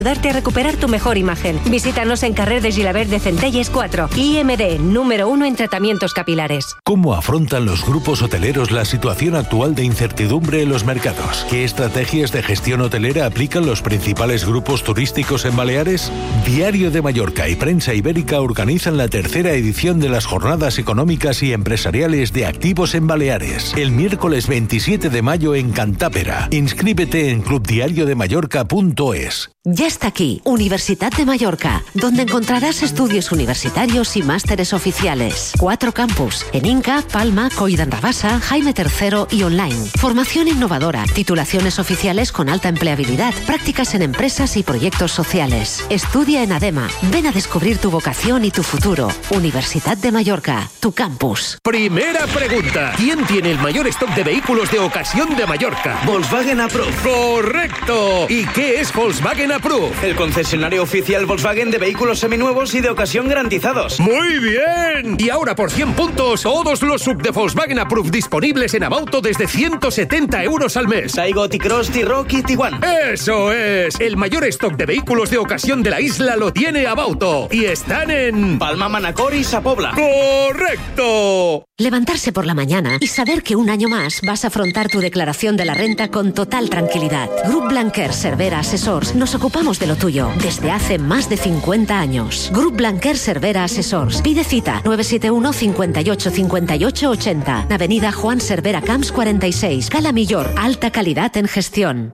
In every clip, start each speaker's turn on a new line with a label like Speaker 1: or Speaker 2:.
Speaker 1: Ayudarte a recuperar tu mejor imagen. Visítanos en Carrer de Gilabert de Centelles 4. IMD, número 1 en tratamientos capilares.
Speaker 2: ¿Cómo afrontan los grupos hoteleros la situación actual de incertidumbre en los mercados? ¿Qué estrategias de gestión hotelera aplican los principales grupos turísticos en Baleares? Diario de Mallorca y Prensa Ibérica organizan la tercera edición de las Jornadas Económicas y Empresariales de Activos en Baleares, el miércoles 27 de mayo en Cantápera. Inscríbete en clubdiariodemallorca.es.
Speaker 3: Ya está aquí, Universitat de Mallorca, donde encontrarás estudios universitarios y másteres oficiales. 4 campus, en Inca, Palma, Coll d'Arrabassa, Jaime III y online. Formación innovadora, titulaciones oficiales con alta empleabilidad, prácticas en empresas y proyectos sociales. Estudia en ADEMA. Ven a descubrir tu vocación y tu futuro. Universitat de Mallorca, tu campus.
Speaker 4: Primera pregunta. ¿Quién tiene el mayor stock de vehículos de ocasión de Mallorca?
Speaker 5: Volkswagen Approved.
Speaker 4: ¡Correcto! ¿Y qué es Volkswagen Approved?
Speaker 5: El concesionario oficial Volkswagen de vehículos seminuevos y de ocasión garantizados.
Speaker 4: ¡Muy bien! Y ahora por 100 puntos, todos los sub de Volkswagen Approved disponibles en Abauto desde 170 euros al mes.
Speaker 5: Taigo, T-Cross, T-Roc y Tiguan.
Speaker 4: ¡Eso es! El mayor stock de vehículos de ocasión de la isla lo tiene Abauto. Y están en
Speaker 5: Palma, Manacor y Sapobla.
Speaker 4: ¡Correcto!
Speaker 3: Levantarse por la mañana y saber que un año más vas a afrontar tu declaración de la renta con total tranquilidad. Grup Blanquer Cervera Assessors nos ocupamos de lo tuyo desde hace más de 50 años. Grup Blanquer Cervera Assessors. Pide cita 971 58 58 80. Avenida Juan Cervera Camps 46. Cala Millor. Alta calidad en gestión.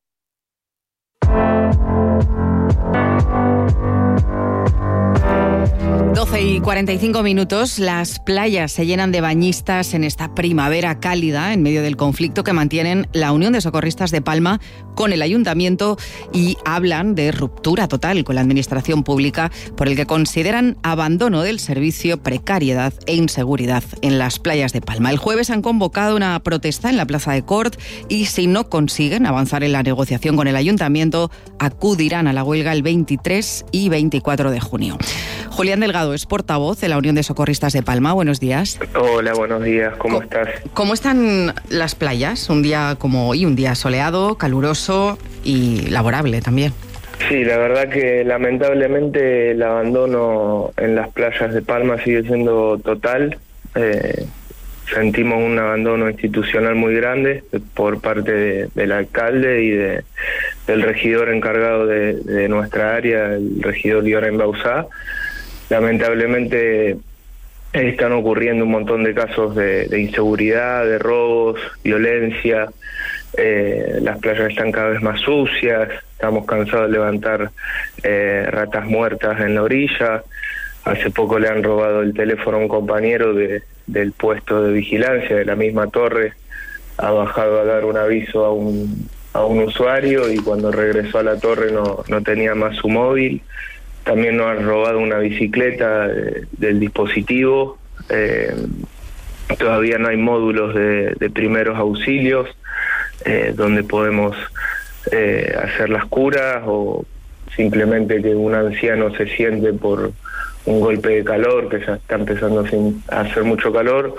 Speaker 6: Y 45 minutos, las playas se llenan de bañistas en esta primavera cálida en medio del conflicto que mantienen la Unión de Socorristas de Palma con el Ayuntamiento y hablan de ruptura total con la administración pública por el que consideran abandono del servicio, precariedad e inseguridad en las playas de Palma. El jueves han convocado una protesta en la Plaza de Cort y si no consiguen avanzar en la negociación con el Ayuntamiento, acudirán a la huelga el 23 y 24 de junio. Julián Delgado es portavoz de la Unión de Socorristas de Palma. Buenos días.
Speaker 7: Hola, buenos días. ¿Cómo estás?
Speaker 6: ¿Cómo están las playas? Un día como hoy, un día soleado, caluroso y laborable también.
Speaker 7: Sí, la verdad que lamentablemente el abandono en las playas de Palma sigue siendo total. Sentimos un abandono institucional muy grande por parte del alcalde y del regidor encargado de nuestra área, el regidor Lloren Bauzá. Lamentablemente están ocurriendo un montón de casos de inseguridad, de robos, violencia. Las playas están cada vez más sucias, estamos cansados de levantar ratas muertas en la orilla. Hace poco le han robado el teléfono a un compañero del puesto de vigilancia de la misma torre. Ha bajado a dar un aviso a un usuario y cuando regresó a la torre no tenía más su móvil. También nos han robado una bicicleta del dispositivo. Todavía no hay módulos de primeros auxilios donde podemos hacer las curas o simplemente que un anciano se siente por un golpe de calor, que ya está empezando a hacer mucho calor.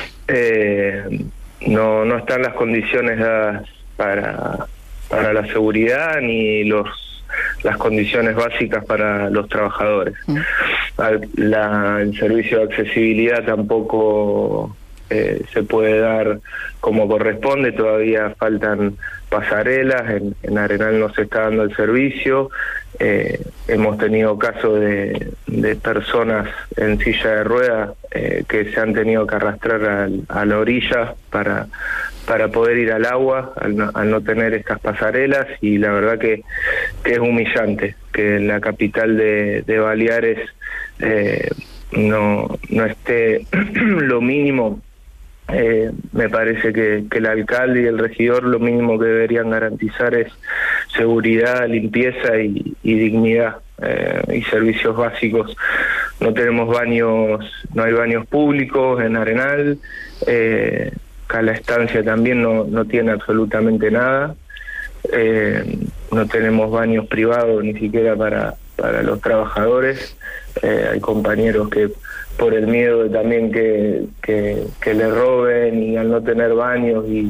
Speaker 7: No están las condiciones dadas para la seguridad ni las condiciones básicas para los trabajadores. El servicio de accesibilidad tampoco se puede dar como corresponde, todavía faltan pasarelas, en Arenal no se está dando el servicio. Hemos tenido casos de personas en silla de ruedas que se han tenido que arrastrar a la orilla para poder ir al agua al no tener estas pasarelas, y la verdad que es humillante que en la capital de Baleares no esté lo mínimo. Me parece que el alcalde y el regidor lo mínimo que deberían garantizar es seguridad, limpieza y dignidad y servicios básicos. No tenemos baños, no hay baños públicos en Arenal. Cala Estancia también no tiene absolutamente nada. No tenemos baños privados ni siquiera para los trabajadores. Hay compañeros que por el miedo también que le roben y al no tener baños y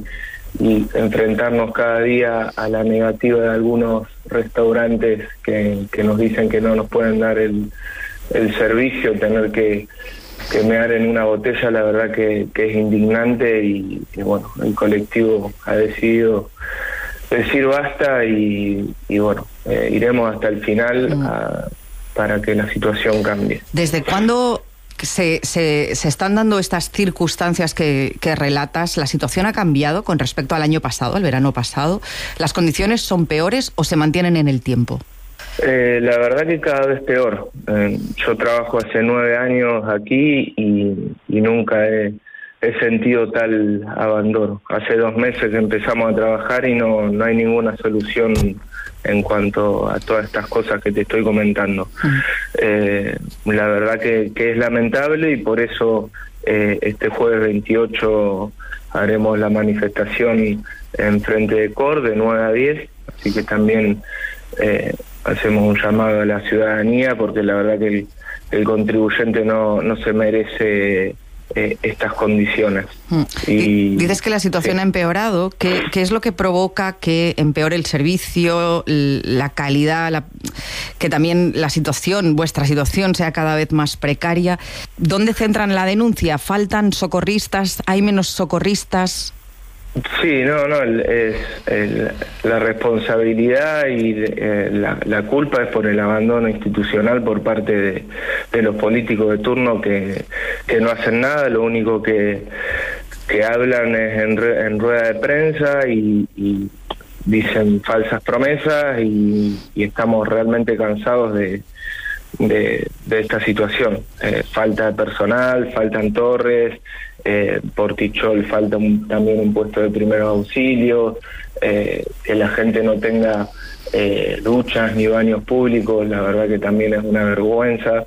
Speaker 7: y enfrentarnos cada día a la negativa de algunos restaurantes que nos dicen que no nos pueden dar el servicio, tener que mear en una botella, la verdad que es indignante y bueno, el colectivo ha decidido decir basta y bueno, iremos hasta el final para que la situación cambie.
Speaker 6: ¿Desde cuándo se están dando estas circunstancias que relatas? ¿La situación ha cambiado con respecto al año pasado, al verano pasado? ¿Las condiciones son peores o se mantienen en el tiempo?
Speaker 7: La verdad que cada vez peor. Yo trabajo hace 9 años aquí y nunca he sentido tal abandono. Hace 2 meses empezamos a trabajar y no hay ninguna solución en cuanto a todas estas cosas que te estoy comentando. La verdad que es lamentable y por eso este jueves 28 haremos la manifestación en frente de COR de 9 a 10, así que también hacemos un llamado a la ciudadanía porque la verdad que el contribuyente no se merece estas condiciones.
Speaker 6: Y dices que la situación ha empeorado. ¿Qué es lo que provoca que empeore el servicio, la calidad, que también vuestra situación sea cada vez más precaria? ¿Dónde centran la denuncia? ¿Faltan socorristas? ¿Hay menos socorristas?
Speaker 7: Sí, la responsabilidad y la culpa es por el abandono institucional por parte de los políticos de turno que no hacen nada. Lo único que hablan es en rueda de prensa y dicen falsas promesas y estamos realmente cansados de esta situación. Falta de personal, faltan torres, por Tichol falta también un puesto de primeros auxilios, que la gente no tenga duchas ni baños públicos, la verdad que también es una vergüenza.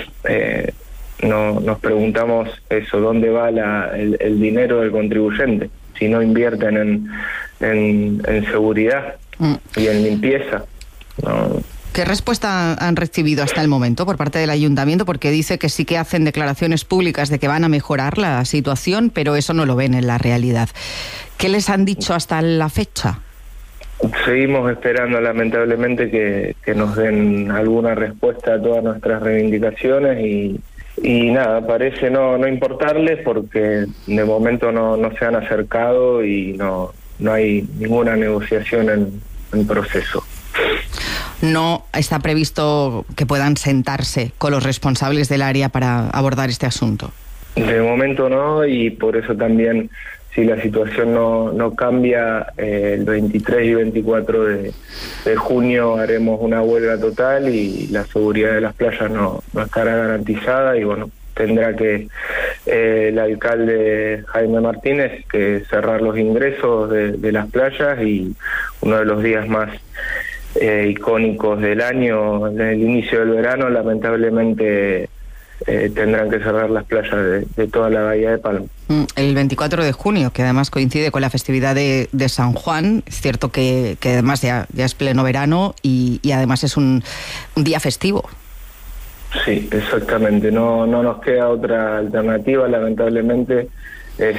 Speaker 7: Nos preguntamos eso, ¿dónde va el dinero del contribuyente? Si no invierten en seguridad y en limpieza.
Speaker 6: ¿Qué respuesta han recibido hasta el momento por parte del ayuntamiento? Porque dice que sí que hacen declaraciones públicas de que van a mejorar la situación, pero eso no lo ven en la realidad. ¿Qué les han dicho hasta la fecha?
Speaker 7: Seguimos esperando lamentablemente que nos den alguna respuesta a todas nuestras reivindicaciones y nada, parece no importarles porque de momento no se han acercado y no hay ninguna negociación en proceso.
Speaker 6: No está previsto que puedan sentarse con los responsables del área para abordar este asunto.
Speaker 7: De momento no, y por eso también, si la situación no cambia, el 23 y 24 de junio haremos una huelga total y la seguridad de las playas no estará garantizada y bueno, tendrá que el alcalde Jaime Martínez que cerrar los ingresos de las playas y uno de los días más icónicos del año, en el inicio del verano, lamentablemente tendrán que cerrar las playas de toda la bahía de Palma.
Speaker 6: El 24 de junio, que además coincide con la festividad de San Juan, es cierto que además ya es pleno verano y además es un día festivo.
Speaker 7: Sí, exactamente, no nos queda otra alternativa, lamentablemente es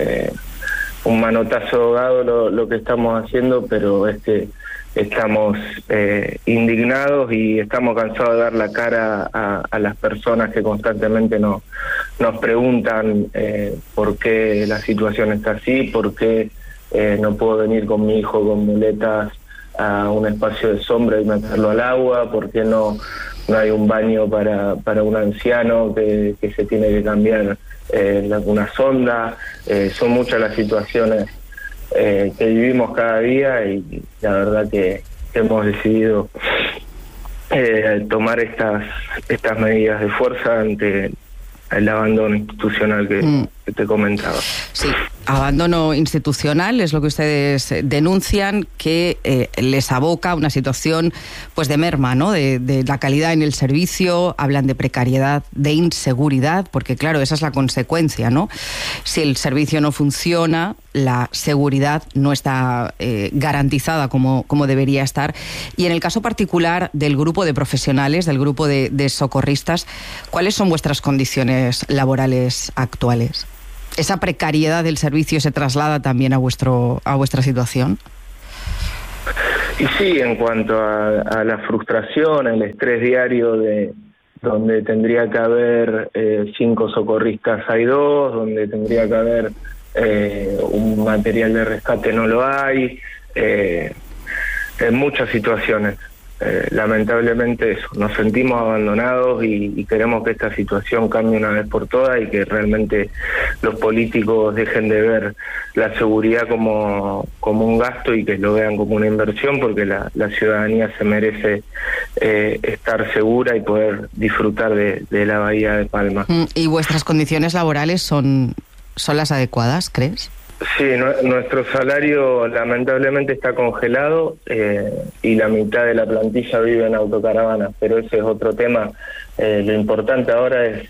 Speaker 7: un manotazo ahogado lo que estamos haciendo, pero estamos indignados y estamos cansados de dar la cara a las personas que constantemente nos preguntan por qué la situación está así, por qué no puedo venir con mi hijo con muletas a un espacio de sombra y meterlo al agua, por qué no hay un baño para un anciano que se tiene que cambiar una sonda. Son muchas las situaciones que vivimos cada día y la verdad que hemos decidido tomar estas medidas de fuerza ante el abandono institucional que te comentaba.
Speaker 6: Sí, abandono institucional es lo que ustedes denuncian, que les aboca a una situación pues de merma, ¿no? De la calidad en el servicio, hablan de precariedad, de inseguridad, porque claro, esa es la consecuencia, ¿no? Si el servicio no funciona, la seguridad no está garantizada como debería estar. Y en el caso particular del grupo de profesionales, del grupo de socorristas, ¿cuáles son vuestras condiciones laborales actuales? ¿Esa precariedad del servicio se traslada también a vuestra situación?
Speaker 7: Y sí, en cuanto a la frustración, el estrés diario de donde tendría que haber 5 socorristas, hay 2, donde tendría que haber un material de rescate, no lo hay, en muchas situaciones. Lamentablemente eso, nos sentimos abandonados y queremos que esta situación cambie una vez por todas y que realmente los políticos dejen de ver la seguridad como un gasto y que lo vean como una inversión, porque la ciudadanía se merece estar segura y poder disfrutar de la bahía de Palma.
Speaker 6: ¿Y vuestras condiciones laborales son las adecuadas, crees?
Speaker 7: Sí, nuestro salario lamentablemente está congelado y la mitad de la plantilla vive en autocaravanas, pero ese es otro tema. Lo importante ahora es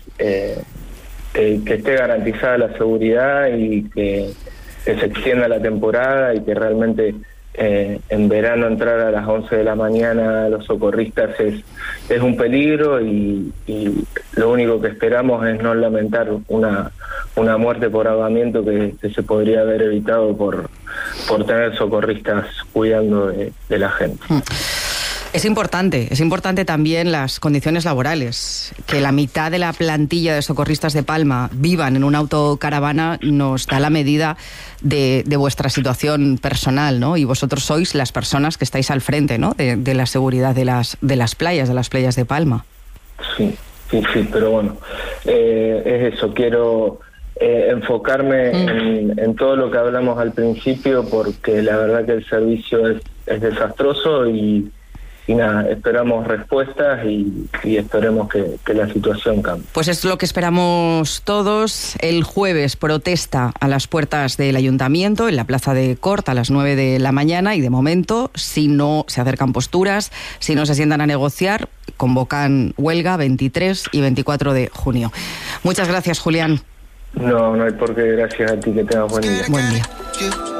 Speaker 7: que esté garantizada la seguridad y que se extienda la temporada y que realmente en verano entrar a las 11 de la mañana a los socorristas es un peligro y lo único que esperamos es no lamentar una muerte por ahogamiento que se podría haber evitado por tener socorristas cuidando de la gente.
Speaker 6: Es importante también las condiciones laborales. Que la mitad de la plantilla de socorristas de Palma vivan en una autocaravana nos da la medida de vuestra situación personal, ¿no? Y vosotros sois las personas que estáis al frente, ¿no? de la seguridad de las playas de Palma.
Speaker 7: Sí, pero bueno, es eso, quiero enfocarme en todo lo que hablamos al principio, porque la verdad que el servicio es desastroso y nada, esperamos respuestas y esperemos que la situación cambie.
Speaker 6: Pues es lo que esperamos todos. El jueves protesta a las puertas del Ayuntamiento, en la Plaza de Cort, a las 9 de la mañana, y de momento, si no se acercan posturas, si no se sientan a negociar, convocan huelga 23 y 24 de junio. Muchas gracias, Julián.
Speaker 7: No hay por qué, gracias a ti, que tengas buen día.
Speaker 6: Buen día.